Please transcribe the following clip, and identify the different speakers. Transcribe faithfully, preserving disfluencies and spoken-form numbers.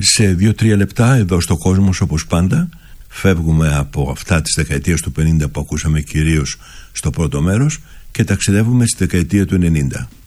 Speaker 1: Σε δύο-τρία λεπτά εδώ στο Κόσμος, όπως πάντα, φεύγουμε από αυτά της δεκαετίας του πενήντα που ακούσαμε κυρίως στο πρώτο μέρος και ταξιδεύουμε στη δεκαετία του ενενήντα.